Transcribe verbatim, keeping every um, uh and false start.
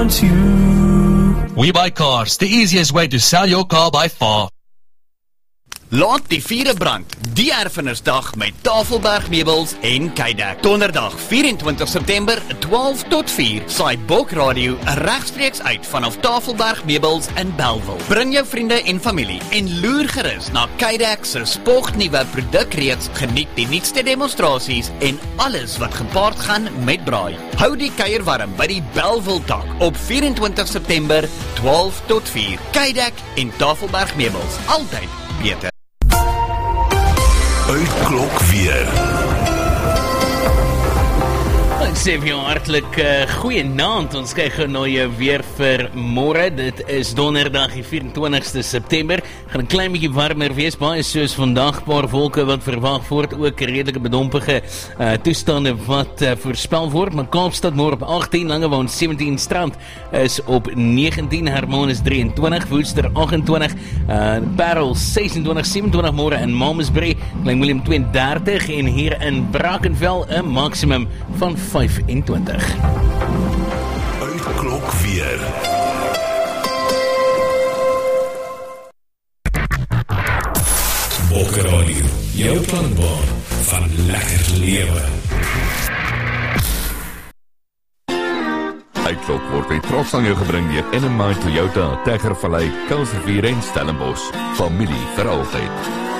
We Buy Cars, the easiest way to sell your car by far. Laat die vierde brand, die erfenisdag met Tafelberg Meubels en Kydeck. Donderdag vyf-en-twintig September, twaalf tot vier, saai Bok Radio regstreeks uit vanaf Tafelberg Meubels in Bellville. Bring jou vriende en familie en loer gerus na Kydeck se spognuwe produkreeks, geniet die nuutste demonstrasies en alles wat gepaard gaan met braai. Hou die kuier warm by die Bellville tak op vyf-en-twintig September, twaalf tot vier. Kydeck en Tafelberg Meubels, altyd beter. Uitklok weer. Ek sê vir jou hartlik uh, goeienaand, ons kyk gou na jou weer vir môre. Dit is donderdag die vyf-en-twintigste September, gaan 'n klein bietjie warmer wees, baie soos vandag, paar wolke wat verwag word, ook redelike bedompige uh, toestande wat uh, voorspel word, maar Kaapstad môre op agttien, Langewoon sewentien, Strand is op negentien, Hermanus drieëntwintig, Woester agt-en-twintig, uh, Parel ses-en-twintig, sewe-en-twintig môre in Malmesbury, Klein Willem twee en dertig en hier in Brackenfell 'n maksimum van vyf-en-twintig. Uitklok weer. Bokke Radio, jou planbaan van lekker lewe. Uitklok word met trots aan jou gebring deur N M I Toyota, Tegervallei, Kuilsrivier en Stellenbosch. Familie vir altyd.